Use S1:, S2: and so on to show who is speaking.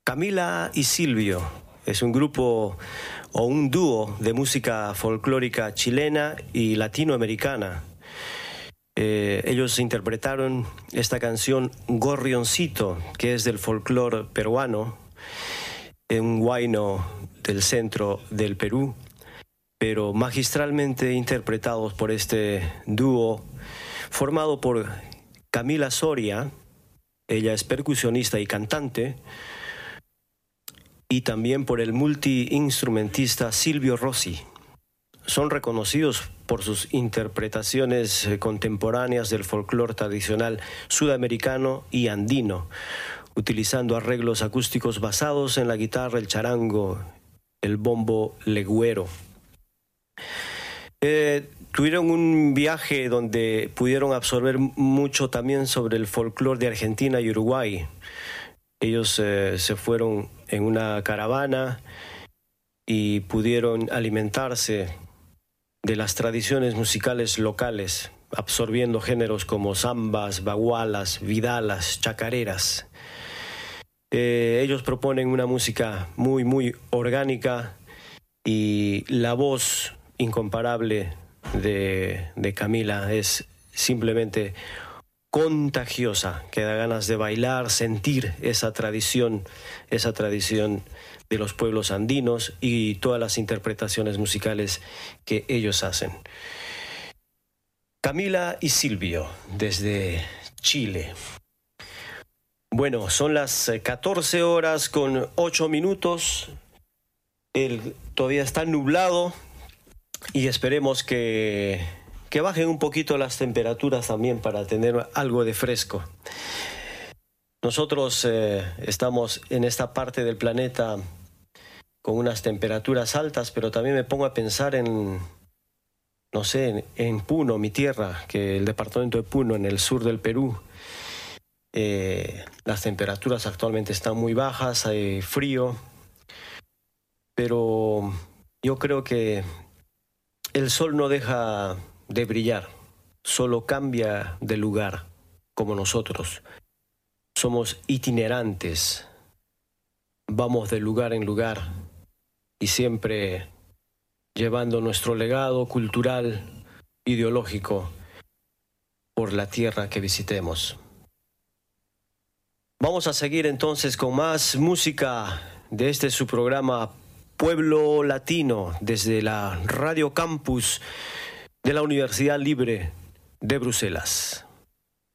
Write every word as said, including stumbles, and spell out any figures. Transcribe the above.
S1: Camila y Silvio es un grupo o un dúo de música folclórica chilena y latinoamericana. Eh, ellos interpretaron esta canción Gorrioncito, que es del folclore peruano, un huayno del centro del Perú, pero magistralmente interpretados por este dúo formado por Camila Soria, ella es percusionista y cantante, y también por el multiinstrumentista Silvio Rossi. Son reconocidos por sus interpretaciones contemporáneas del folclore tradicional sudamericano y andino, utilizando arreglos acústicos basados en la guitarra, el charango, el bombo legüero. Eh, tuvieron un viaje donde pudieron absorber mucho también sobre el folclore de Argentina y Uruguay. Ellos eh, se fueron en una caravana y pudieron alimentarse de las tradiciones musicales locales, absorbiendo géneros como zambas, bagualas, vidalas, chacareras. Eh, ellos proponen una música muy, muy orgánica y la voz incomparable de, de Camila es simplemente contagiosa, que da ganas de bailar, sentir esa tradición, esa tradición de los pueblos andinos y todas las interpretaciones musicales que ellos hacen. Camila y Silvio, desde Chile. Bueno, son las catorce horas con ocho minutos. El, todavía está nublado y esperemos que, que bajen un poquito las temperaturas también para tener algo de fresco. Nosotros eh, estamos en esta parte del planeta con unas temperaturas altas, pero también me pongo a pensar en, no sé, en, en Puno, mi tierra, que el departamento de Puno, en el sur del Perú. Eh, las temperaturas actualmente están muy bajas, hay frío, pero yo creo que el sol no deja de brillar, solo cambia de lugar, como nosotros. Somos itinerantes, vamos de lugar en lugar y siempre llevando nuestro legado cultural, ideológico, por la tierra que visitemos. Vamos a seguir entonces con más música de este su programa Pueblo Latino desde la Radio Campus de la Universidad Libre de Bruselas.